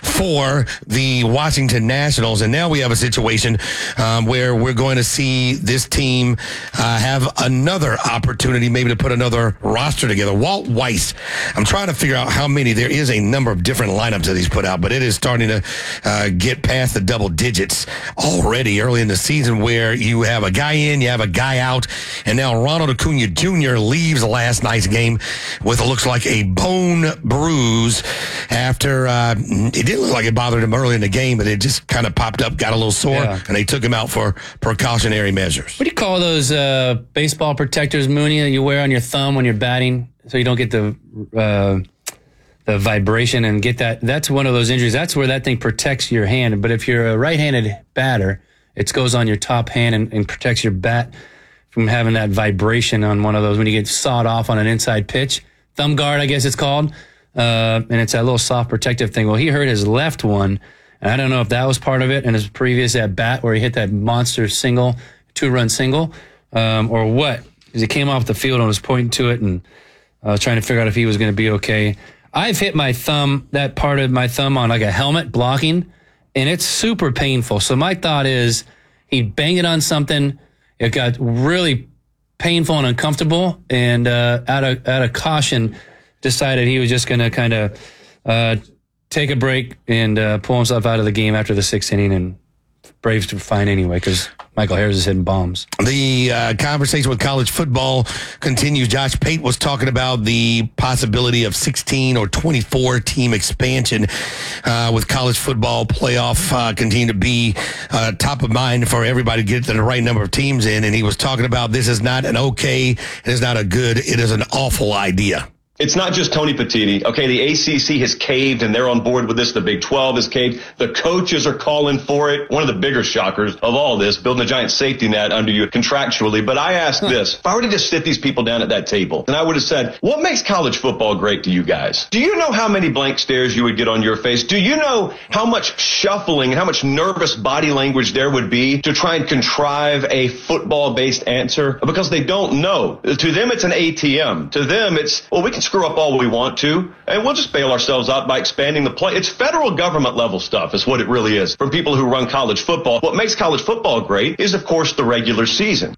for the Washington Nationals. And now we have a situation um, where we're going to see this team uh, have another opportunity maybe to put another roster together. Walt Weiss, I'm trying to figure out how many. There is a number of different lineups that he's put out, but it is starting to uh, get past the double digits already early in the season where you have a guy in, you have a guy out, and now Ronald Acuna Junior leaves last night's game with what looks like a bone bruise after uh, it didn't look like it bothered him early in the game, but it just kind of popped up, got a little sore, Yeah. and they took him out for precautionary measures. What do you call those uh, baseball protectors, Mooney, that you wear on your thumb when you're batting so you don't get the uh, the vibration and get that? That's one of those injuries. That's where that thing protects your hand. But if you're a right-handed batter, it goes on your top hand and, and protects your bat from having that vibration on one of those when you get sawed off on an inside pitch. Thumb guard, I guess it's called. Uh, and it's that little soft protective thing. Well, he hurt his left one, and I don't know if that was part of it in his previous at bat where he hit that monster single, two-run single, um, or what. Because he came off the field and was pointing to it and uh, trying to figure out if he was going to be okay. I've hit my thumb, that part of my thumb on like a helmet blocking, and it's super painful. So my thought is he banged it on something. It got really painful and uncomfortable, and uh, out of out of caution, decided he was just going to kind of uh, take a break and uh, pull himself out of the game after the sixth inning, and Braves were fine anyway because Michael Harris is hitting bombs. The uh, conversation with college football continues. Josh Pate was talking about the possibility of sixteen or twenty-four team expansion uh, with college football playoff uh, continue to be uh, top of mind for everybody to get the right number of teams in. And he was talking about this is not an okay, it is not a good, it is an awful idea. It's not just Tony Petitti. Okay, the A C C has caved and they're on board with this. The Big twelve has caved. The coaches are calling for it. One of the bigger shockers of all this, building a giant safety net under you contractually. But I asked this, if I were to just sit these people down at that table, then I would have said, what makes college football great to you guys? Do you know how many blank stares you would get on your face? Do you know how much shuffling and how much nervous body language there would be to try and contrive a football-based answer? Because they don't know. To them, it's an A T M. To them, it's, well, we can screw up all we want to, and we'll just bail ourselves out by expanding the play. It's federal government level stuff is what it really is from people who run college football. What makes college football great is, of course, the regular season.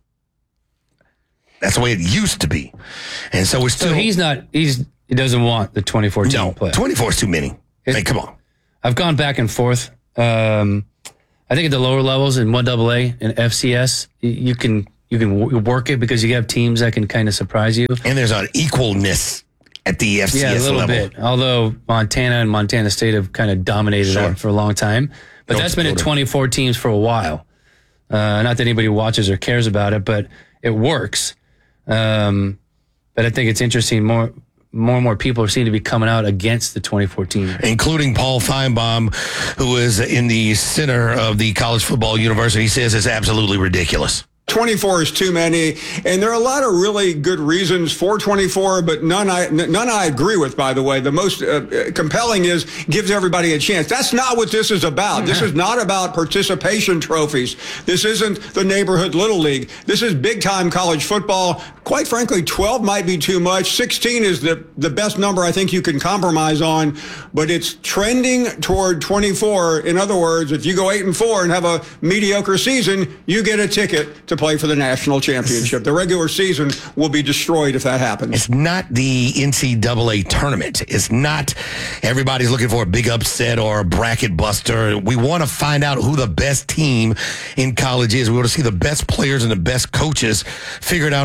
That's the way it used to be. And so we're still... So he's not, he's, he doesn't want the twenty-four team no, play. twenty-four is too many. I mean, come on. I've gone back and forth. Um, I think at the lower levels in one double A and F C S, you can you can w- work it because you have teams that can kind of surprise you. And there's an equalness at the F C S yeah, a little level. bit. Although Montana and Montana State have kind of dominated Sure. that for a long time. But North that's been at Dakota. twenty-four teams for a while. Uh, not that anybody watches or cares about it, but it works. Um, but I think it's interesting. More, more and more people seem to be coming out against the twenty-four team. Including Paul Feinbaum, who is in the center of the college football university. He says it's absolutely ridiculous. twenty-four is too many, and there are a lot of really good reasons for twenty-four, but none I none I agree with, by the way. The most uh, compelling is gives everybody a chance. That's not what this is about. This is not about participation trophies. This isn't the neighborhood little league. This is big-time college football. Quite frankly, twelve might be too much. sixteen is the, the best number I think you can compromise on, but it's trending toward twenty-four. In other words, if you go eight and four and have a mediocre season, you get a ticket to play for the national championship. The regular season will be destroyed if that happens. It's not the N C double A tournament. It's not everybody's looking for a big upset or a bracket buster. We want to find out who the best team in college is. We want to see the best players and the best coaches figured out on the field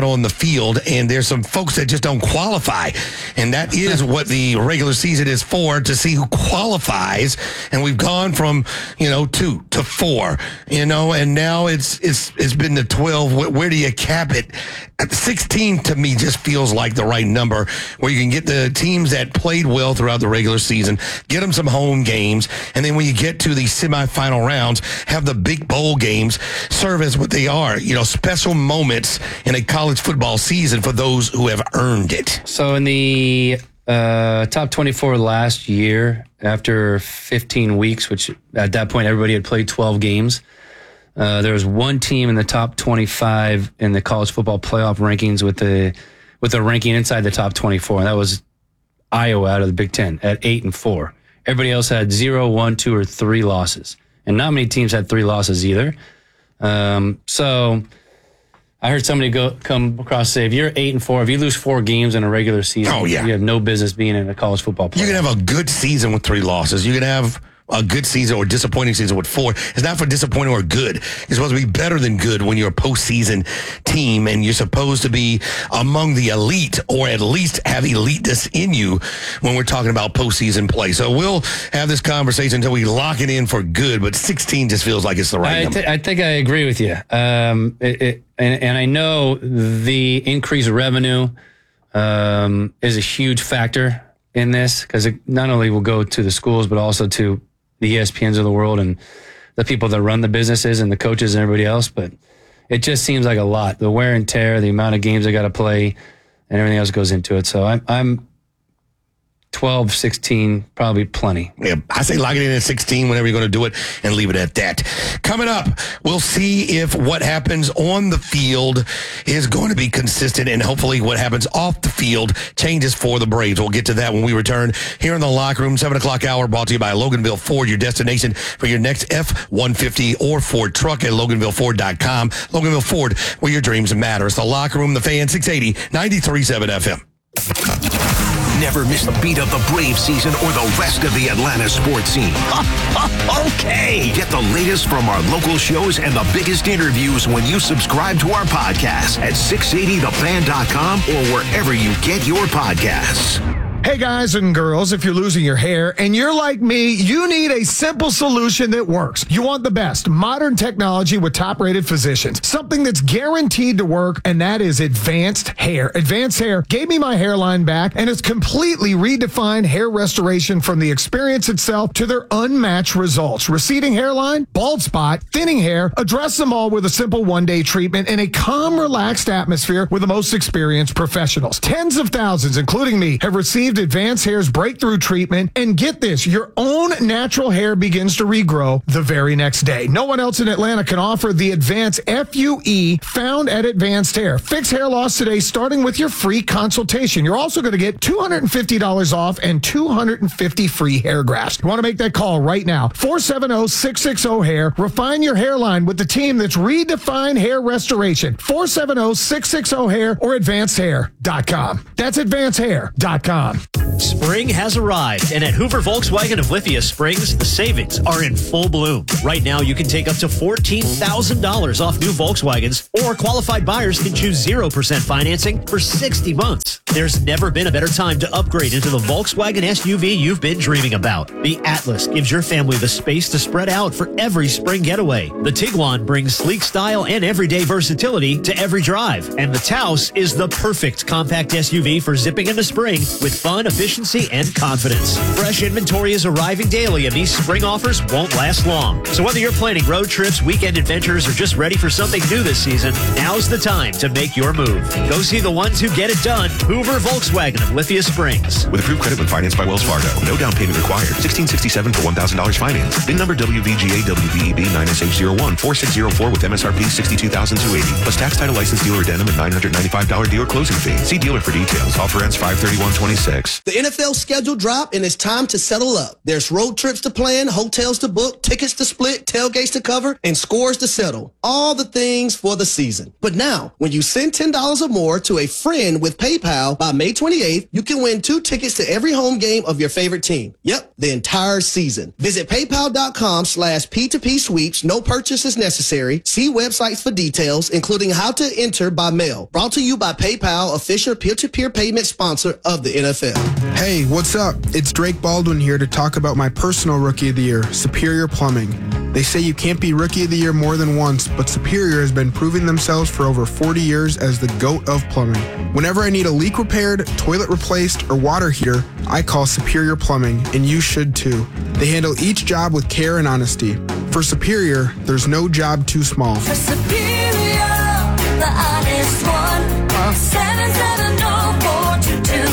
field, and there's some folks that just don't qualify. And that is what the regular season is for, to see who qualifies. And we've gone from, you know, two to four, you know, and now it's it's it's been to twelve. Where, where do you cap it? At sixteen, to me, just feels like the right number, where you can get the teams that played well throughout the regular season, get them some home games, and then when you get to the semifinal rounds, have the big bowl games serve as what they are, you know, special moments in a college football season for those who have earned it. So in the uh, top twenty-four last year, after fifteen weeks, which at that point everybody had played twelve games, uh, there was one team in the top twenty-five in the college football playoff rankings with the with a ranking inside the top twenty-four, and that was Iowa out of the Big Ten at eight and four. Everybody else had zero, one, two, or three losses, and not many teams had three losses either. Um, so I heard somebody go come across say, if you're eight and four, if you lose four games in a regular season, oh, yeah. you have no business being in a college football playoff. You can have a good season with three losses. You can have a good season or disappointing season with four. It's not for disappointing or good. You're supposed to be better than good when you're a postseason team, and you're supposed to be among the elite, or at least have eliteness in you when we're talking about postseason play. So we'll have this conversation until we lock it in for good, but sixteen just feels like it's the right I, number. th- I think I agree with you. Um, it, it, and, and I know the increased revenue um, is a huge factor in this, because it not only will go to the schools, but also to the E S P Ns of the world and the people that run the businesses and the coaches and everybody else. But it just seems like a lot. The wear and tear, the amount of games they got to play, and everything else goes into it. So I'm, I'm twelve, sixteen, probably plenty. Yeah, I say lock it in at sixteen whenever you're going to do it, and leave it at that. Coming up, we'll see if what happens on the field is going to be consistent, and hopefully what happens off the field changes for the Braves. We'll get to that when we return here in the locker room. seven o'clock hour brought to you by Loganville Ford, your destination for your next F one fifty or Ford truck at Loganville Ford dot com. Loganville Ford, where your dreams matter. It's the locker room, the Fan, six eighty, ninety-three point seven F M. Never miss a beat of the Brave season or the rest of the Atlanta sports scene. Okay. Get the latest from our local shows and the biggest interviews when you subscribe to our podcast at six eighty the fan dot com or wherever you get your podcasts. Hey guys and girls, if you're losing your hair and you're like me, you need a simple solution that works. You want the best modern technology with top-rated physicians, something that's guaranteed to work, and that is Advanced Hair. Advanced Hair gave me my hairline back, and it's completely redefined hair restoration from the experience itself to their unmatched results. Receding hairline, bald spot, thinning hair, address them all with a simple one-day treatment in a calm, relaxed atmosphere with the most experienced professionals. Tens of thousands, including me, have received Advanced Hair's breakthrough treatment, and get this, your own natural hair begins to regrow the very next day. No one else in Atlanta can offer the Advanced F U E found at Advanced Hair. Fix hair loss today, starting with your free consultation. You're also going to get two hundred fifty dollars off and two hundred fifty free hair grafts. You want to make that call right now. four seven zero, six six zero, hair. Refine your hairline with the team that's redefined hair restoration. four seven zero, six six zero, hair or advanced hair dot com. That's advanced hair dot com. Spring has arrived, and at Hoover Volkswagen of Lithia Springs, the savings are in full bloom. Right now, you can take up to fourteen thousand dollars off new Volkswagens, or qualified buyers can choose zero percent financing for sixty months. There's never been a better time to upgrade into the Volkswagen S U V you've been dreaming about. The Atlas gives your family the space to spread out for every spring getaway. The Tiguan brings sleek style and everyday versatility to every drive. And the Taos is the perfect compact S U V for zipping into spring with fun, efficiency, and confidence. Fresh inventory is arriving daily, and these spring offers won't last long. So whether you're planning road trips, weekend adventures, or just ready for something new this season, now's the time to make your move. Go see the ones who get it done. Hoover Volkswagen of Lithia Springs. With approved credit when financed by Wells Fargo. No down payment required. sixteen sixty-seven for one thousand dollars finance. V I N number W V G A W V E B nine S H zero one four six zero four with M S R P sixty-two thousand two hundred eighty. Plus tax, title, license, dealer addendum, and nine hundred ninety-five dollars dealer closing fee. See dealer for details. Offer ends five thirty-one twenty-six. six. The N F L schedule dropped and it's time to settle up. There's road trips to plan, hotels to book, tickets to split, tailgates to cover, and scores to settle. All the things for the season. But now, when you send ten dollars or more to a friend with PayPal by May twenty-eighth, you can win two tickets to every home game of your favorite team. Yep, the entire season. Visit paypal.com slash P2P sweeps. No purchase is necessary. See websites for details, including how to enter by mail. Brought to you by PayPal, official peer-to-peer payment sponsor of the N F L. Hey, what's up? It's Drake Baldwin here to talk about my personal Rookie of the Year, Superior Plumbing. They say you can't be Rookie of the Year more than once, but Superior has been proving themselves for over forty years as the GOAT of plumbing. Whenever I need a leak repaired, toilet replaced, or water heater, I call Superior Plumbing, and you should too. They handle each job with care and honesty. For Superior, there's no job too small. For Superior, the honest one. Call seven seven zero four two two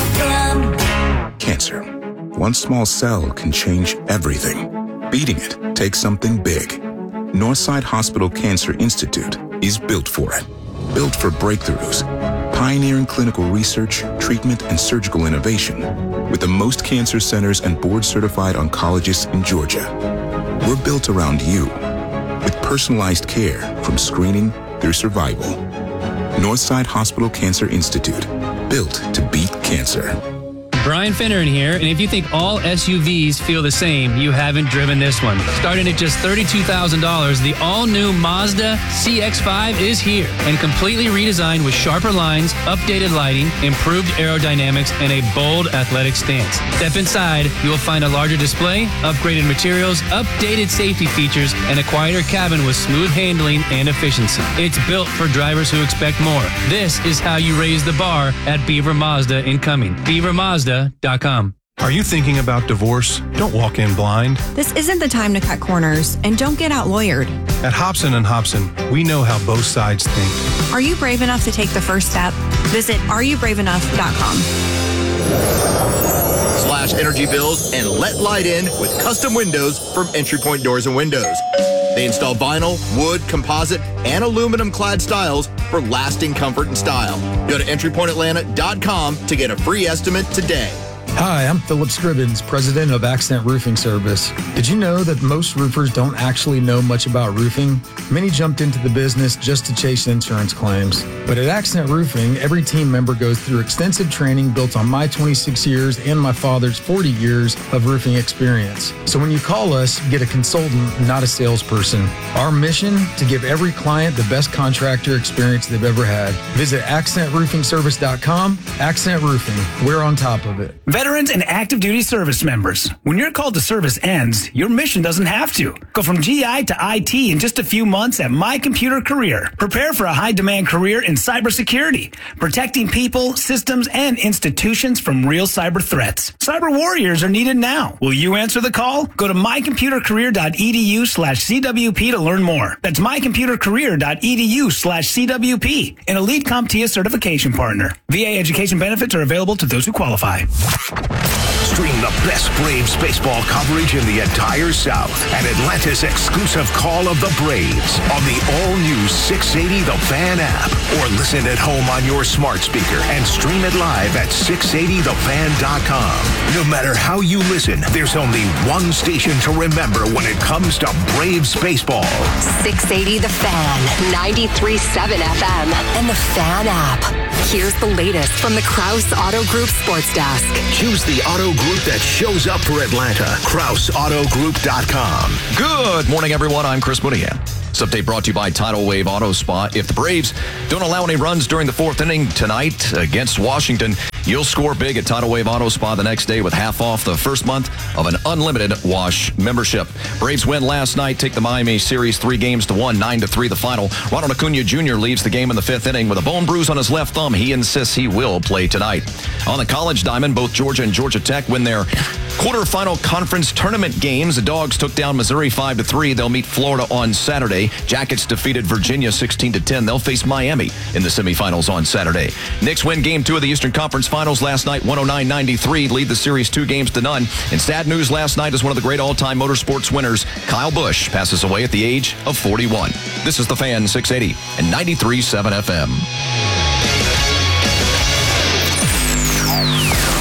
M. Cancer. One small cell can change everything. Beating it takes something big. Northside Hospital Cancer Institute is built for it. Built for breakthroughs, pioneering clinical research, treatment, and surgical innovation, with the most cancer centers and board-certified oncologists in Georgia. We're built around you, with personalized care from screening through survival. Northside Hospital Cancer Institute, built to beat cancer. Brian Finneran here, and if you think all S U Vs feel the same, you haven't driven this one. Starting at just thirty-two thousand dollars, the all-new Mazda C X five is here and completely redesigned with sharper lines, updated lighting, improved aerodynamics, and a bold athletic stance. Step inside, you will find a larger display, upgraded materials, updated safety features, and a quieter cabin with smooth handling and efficiency. It's built for drivers who expect more. This is how you raise the bar at Beaver Mazda in Cumming. Beaver Mazda. Com. Are you thinking about divorce? Don't walk in blind. This isn't the time to cut corners, and don't get out-lawyered. At Hobson and Hobson, we know how both sides think. Are you brave enough to take the first step? Visit are you brave enough dot com. Slash energy bills and let light in with custom windows from Entry Point Doors and Windows. They install vinyl, wood, composite, and aluminum clad styles for lasting comfort and style. Go to entry point atlanta dot com to get a free estimate today. Hi, I'm Philip Scribbins, president of Accent Roofing Service. Did you know that most roofers don't actually know much about roofing? Many jumped into the business just to chase insurance claims. But at Accent Roofing, every team member goes through extensive training built on my twenty-six years and my father's forty years of roofing experience. So when you call us, get a consultant, not a salesperson. Our mission, to give every client the best contractor experience they've ever had. Visit accent roofing service dot com. Accent Roofing, we're on top of it. Veterans and active duty service members, when your call to service ends, your mission doesn't have to. Go from G I to I T in just a few months at My Computer Career. Prepare for a high-demand career in cybersecurity, protecting people, systems, and institutions from real cyber threats. Cyber warriors are needed now. Will you answer the call? Go to my computer career dot e d u slash c w p to learn more. That's my computer career dot e d u slash c w p, an elite CompTIA certification partner. V A education benefits are available to those who qualify. Stream the best Braves baseball coverage in the entire South at Atlanta's exclusive Call of the Braves on the all-new six eighty The Fan app, or listen at home on your smart speaker and stream it live at six eighty the fan dot com. No matter how you listen, there's only one station to remember when it comes to Braves baseball. six eighty The Fan, ninety-three point seven F M, and the Fan app. Here's the latest from the Kraus Auto Group Sports Desk. Choose the auto group that shows up for Atlanta. Kraus Auto Group dot com. Good morning, everyone. I'm Chris Mooneyham. This update brought to you by Tidal Wave Auto Spa. If the Braves don't allow any runs during the fourth inning tonight against Washington, you'll score big at Tidal Wave Auto Spa the next day with half off the first month of an unlimited wash membership. Braves win last night, take the Miami series three games to one, nine to three the final. Ronald Acuna Junior leaves the game in the fifth inning with a bone bruise on his left thumb. He insists he will play tonight. On the college diamond, both Georgia and Georgia Tech win their quarterfinal conference tournament games. The Dogs took down Missouri five to three. They'll meet Florida on Saturday. Jackets defeated Virginia sixteen to ten. They'll face Miami in the semifinals on Saturday. Knicks win game two of the Eastern Conference Finals last night, one oh nine ninety-three, lead the series two games to none. And sad news last night is one of the great all-time motorsports winners, Kyle Busch, passes away at the age of forty-one. This is the Fan six eighty and ninety-three point seven F M. We're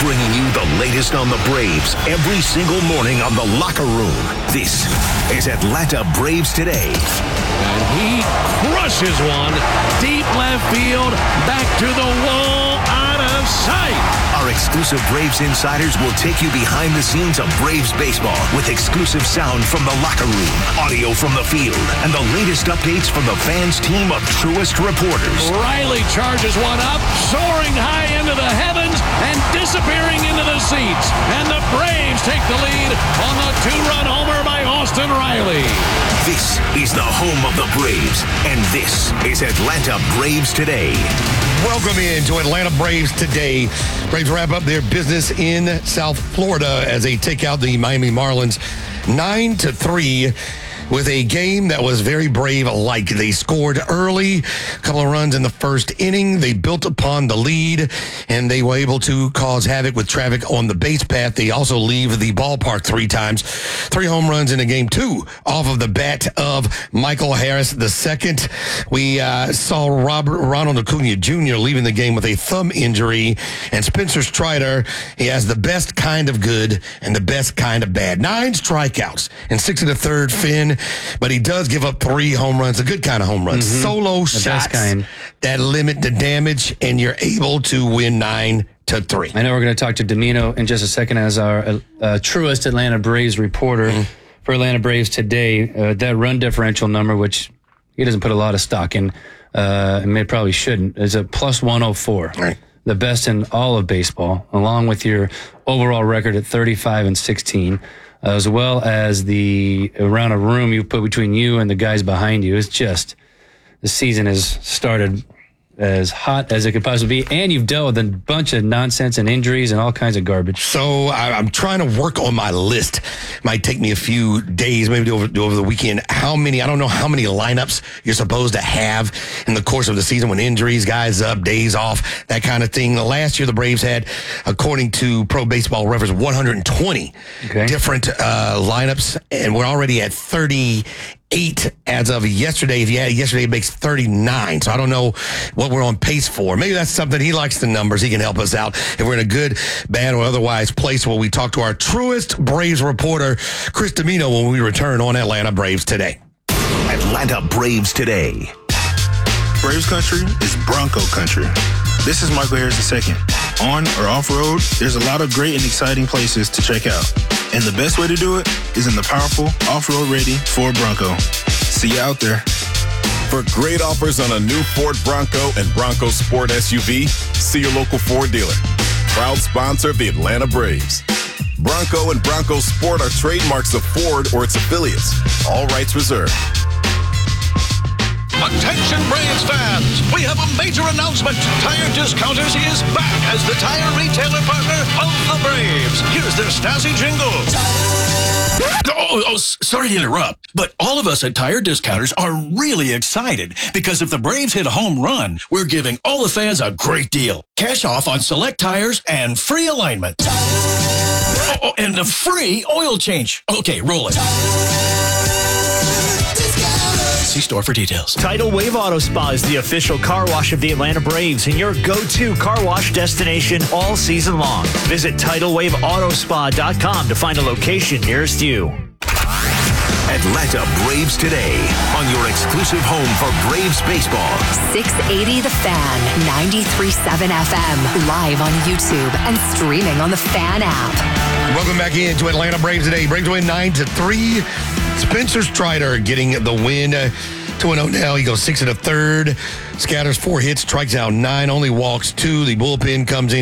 bringing you the latest on the Braves every single morning on The Locker Room. This is Atlanta Braves Today. And he crushes one deep left field, back to the wall, out of sight. Our exclusive Braves insiders will take you behind the scenes of Braves baseball with exclusive sound from The Locker Room, audio from the field, and the latest updates from the fans' team of truest reporters. Riley charges one up, soaring high into the heavens and disappearing into the seats. And the Braves take the lead on the two-run homer by Austin Riley. This is the home of the Braves, and this is Atlanta Braves Today. Welcome in to Atlanta Braves Today. Braves wrap up their business in South Florida as they take out the Miami Marlins nine to three. With a game that was very Brave-like. They scored early, a couple of runs in the first inning. They built upon the lead, and they were able to cause havoc with traffic on the base path. They also leave the ballpark three times. Three home runs in a game two off of the bat of Michael Harris the second. We uh, saw Robert Ronald Acuna Junior leaving the game with a thumb injury, and Spencer Strider, he has the best kind of good and the best kind of bad. Nine strikeouts and six in the third, Finn. But he does give up three home runs, a good kind of home runs. Mm-hmm. Solo the shots that limit the damage, and you're able to win nine to three. I know we're going to talk to Domino in just a second as our uh, truest Atlanta Braves reporter mm-hmm. for Atlanta Braves Today. Uh, that run differential number, which he doesn't put a lot of stock in, uh, and may probably shouldn't, is a plus one oh four. Right. The best in all of baseball, along with your overall record at thirty-five and sixteen. As well as the amount of room you put between you and the guys behind you. It's just, the season has started as hot as it could possibly be, and you've dealt with a bunch of nonsense and injuries and all kinds of garbage. So I, I'm trying to work on my list. Might take me a few days, maybe over, over the weekend. How many, I don't know how many lineups you're supposed to have in the course of the season when injuries, guys up, days off, that kind of thing. Last year, the Braves had, according to Pro Baseball Reference, one hundred twenty okay. different uh, lineups, and we're already at thirty-eight as of yesterday. If you had it yesterday, it makes thirty-nine. So I don't know what we're on pace for. Maybe that's something. He likes the numbers. He can help us out if we're in a good, bad, or otherwise place where we talk to our truest Braves reporter, Chris Domino, when we return on Atlanta Braves Today. Atlanta Braves Today. Braves country is Bronco country. This is Michael Harris the second. On or off-road, there's a lot of great and exciting places to check out. And the best way to do it is in the powerful, off-road ready Ford Bronco. See you out there. For great offers on a new Ford Bronco and Bronco Sport S U V, see your local Ford dealer. Proud sponsor of the Atlanta Braves. Bronco and Bronco Sport are trademarks of Ford or its affiliates. All rights reserved. Attention Braves fans, we have a major announcement. Tire Discounters is back as the tire retailer partner of the Braves. Here's their Stasi jingle. Oh, oh, sorry to interrupt, but all of us at Tire Discounters are really excited because if the Braves hit a home run, we're giving all the fans a great deal. Cash off on select tires and free alignment. Oh, oh, and a free oil change. Okay, roll it. See store for details. Tidal Wave Auto Spa is the official car wash of the Atlanta Braves and your go-to car wash destination all season long. Visit tidal wave auto spa dot com to find a location nearest you. Atlanta Braves Today on your exclusive home for Braves baseball. six eighty The Fan, ninety-three point seven F M, live on YouTube and streaming on the Fan app. Welcome back in to Atlanta Braves Today. Braves win nine to three. Spencer Strider getting the win. Uh, two and oh now. He goes six and a third. Scatters four hits, strikes out nine, only walks two. The bullpen comes in.